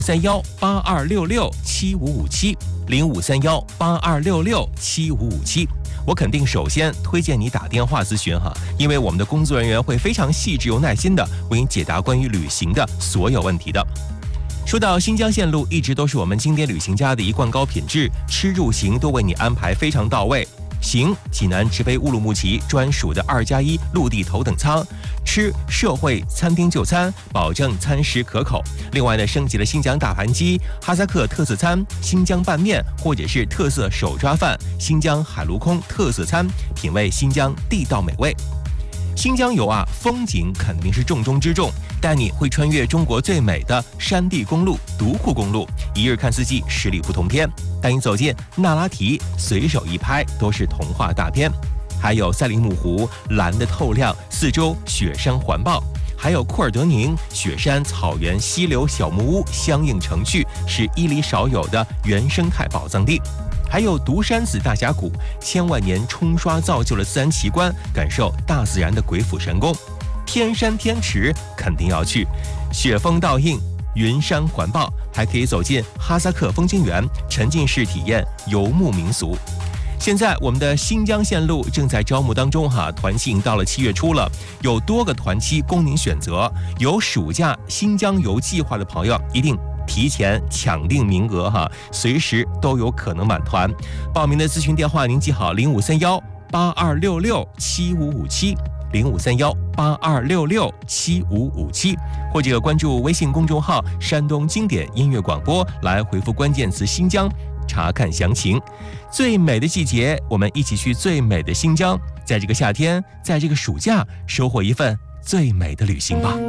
053182667557，053182667557。我肯定首先推荐你打电话咨询哈，因为我们的工作人员会非常细致有耐心的为你解答关于旅行的所有问题的。说到新疆线路，一直都是我们经典旅行家的一贯高品质，吃住行都为你安排非常到位。行，济南直飞乌鲁木齐专属的2+1陆地头等舱，吃社会餐厅就餐，保证餐食可口。另外呢，升级了新疆大盘鸡、哈萨克特色餐、新疆拌面，或者是特色手抓饭、新疆海陆空特色餐，品味新疆地道美味。新疆游啊，风景肯定是重中之重，带你会穿越中国最美的山地公路独库公路，一日看四季，十里不同天，带你走进那拉提，随手一拍都是童话大片。还有赛里木湖，蓝的透亮，四周雪山环抱，还有库尔德宁，雪山、草原、溪流、小木屋相映成趣，是伊犁少有的原生态宝藏地。还有独山子大峡谷，千万年冲刷造就了自然奇观，感受大自然的鬼斧神工。天山天池肯定要去，雪峰倒映，云山环抱，还可以走进哈萨克风景园，沉浸式体验游牧民俗。现在我们的新疆线路正在招募当中哈，团期已经到了7月初了，有多个团期供您选择。有暑假新疆游计划的朋友，一定提前抢定名额哈，随时都有可能满团。报名的咨询电话您记好：053182667557，053182667557，或者关注微信公众号“山东经典音乐广播”来回复关键词“新疆”。查看详情。最美的季节，我们一起去最美的新疆，在这个夏天，在这个暑假，收获一份最美的旅行吧。